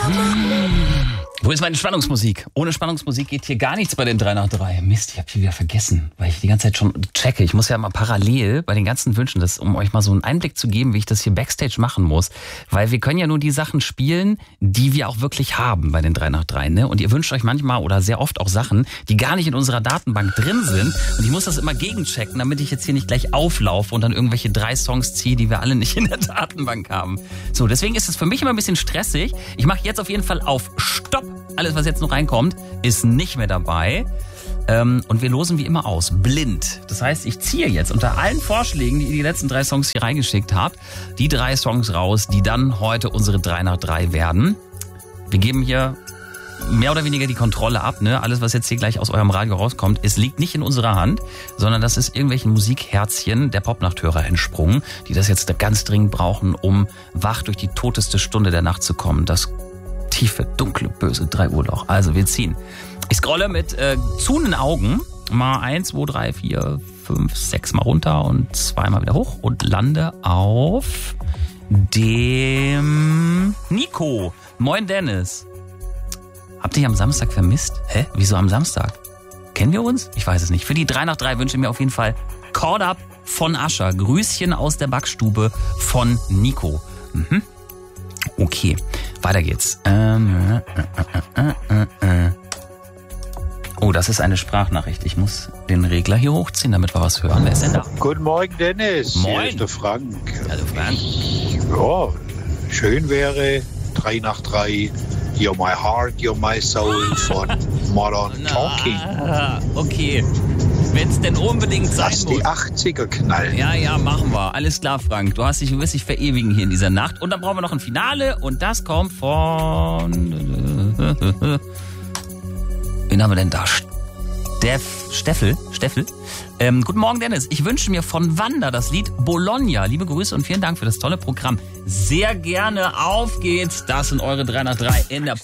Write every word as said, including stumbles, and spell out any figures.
Wo ist meine Spannungsmusik? Ohne Spannungsmusik geht hier gar nichts bei den drei nach drei. Mist, ich habe die wieder vergessen, weil ich die ganze Zeit schon checke. Ich muss ja mal parallel bei den ganzen Wünschen, das, um euch mal so einen Einblick zu geben, wie ich das hier Backstage machen muss. Weil wir können ja nur die Sachen spielen, die wir auch wirklich haben bei den drei nach drei. Ne? Und ihr wünscht euch manchmal oder sehr oft auch Sachen, die gar nicht in unserer Datenbank drin sind. Und ich muss das immer gegenchecken, damit ich jetzt hier nicht gleich auflaufe und dann irgendwelche drei Songs ziehe, die wir alle nicht in der Datenbank haben. So, deswegen ist es für mich immer ein bisschen stressig. Ich mache jetzt auf jeden Fall auf Stopp. Alles, was jetzt noch reinkommt, ist nicht mehr dabei. Ähm, und wir losen wie immer aus. Blind. Das heißt, ich ziehe jetzt unter allen Vorschlägen, die ihr die letzten drei Songs hier reingeschickt habt, die drei Songs raus, die dann heute unsere drei nach drei werden. Wir geben hier mehr oder weniger die Kontrolle ab. Ne? Alles, was jetzt hier gleich aus eurem Radio rauskommt, es liegt nicht in unserer Hand, sondern das ist irgendwelchen Musikherzchen der Popnachthörer entsprungen, die das jetzt ganz dringend brauchen, um wach durch die toteste Stunde der Nacht zu kommen. Das tiefe, dunkle, böse drei Uhr Loch. Also wir ziehen. Ich scrolle mit äh, zunen Augen mal eins, zwei, drei, vier, fünf, sechs mal runter und zweimal wieder hoch und lande auf dem Nico. Moin Dennis. Habt ihr am Samstag vermisst? Hä? Wieso am Samstag? Kennen wir uns? Ich weiß es nicht. Für die drei nach drei wünsche ich mir auf jeden Fall Caught Up von Ascher. Grüßchen aus der Backstube von Nico. Mhm. Okay, weiter geht's. Ähm, äh, äh, äh, äh. Oh, das ist eine Sprachnachricht. Ich muss den Regler hier hochziehen, damit wir was hören. Wer ist denn da? Guten Morgen, Dennis. Moin. Hier ist der Frank. Hallo, Frank. Ja, schön wäre drei nach drei You're My Heart, You're My Soul von Modern Talking. Ah, okay. Wenn es denn unbedingt sein Lass muss. die achtziger knallen. Ja, ja, machen wir. Alles klar, Frank. Du hast dich, du wirst dich verewigen hier in dieser Nacht. Und dann brauchen wir noch ein Finale. Und das kommt von... Wen haben wir denn da? Steff, Steffel? Steffel? Ähm, guten Morgen, Dennis. Ich wünsche mir von Wanda das Lied Bologna. Liebe Grüße und vielen Dank für das tolle Programm. Sehr gerne. Auf geht's. Das sind eure drei nach drei in der